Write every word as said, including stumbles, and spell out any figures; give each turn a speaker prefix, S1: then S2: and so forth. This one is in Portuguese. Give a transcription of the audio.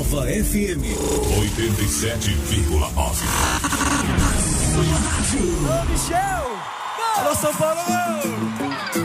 S1: Nova F M oitenta e sete vírgula nove.
S2: Ô, Michel! Alô, São Paulo!